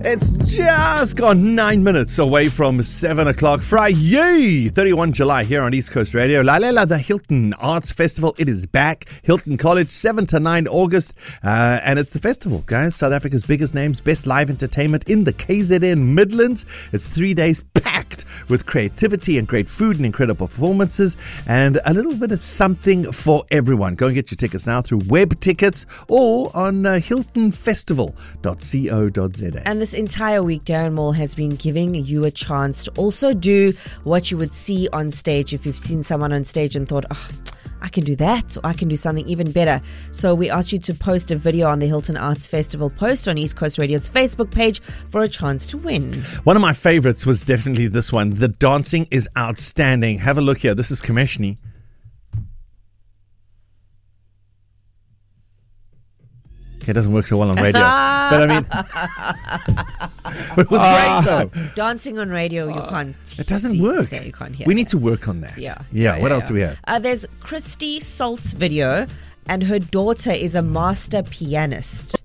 It's just gone 9 minutes away from 7 o'clock. Friday, 31 July here on East Coast Radio. The Hilton Arts Festival. It is back. Hilton College, 7 to 9 August. And it's the festival, guys. South Africa's biggest names, best live entertainment in the KZN Midlands. It's 3 days packed with creativity and great food and incredible performances and a little bit of something for everyone. Go and get your tickets now through web tickets or on hiltonfestival.co.za. And this entire week, Darren Moore has been giving you a chance to also do what you would see on stage if you've seen someone on stage and thought, oh, I can do that, or I can do something even better. So we asked you to post a video on the Hilton Arts Festival post on East Coast Radio's Facebook page for a chance to win. One of my favorites was definitely this one. The dancing is outstanding. Have a look here. This is Kameshni. It doesn't work so well on radio. But I mean, it was great though. Dancing on radio, you can't. It doesn't work. You can't hear. We need to work on that. What else do we have? There's Christy Salt's video, and her daughter is a master pianist.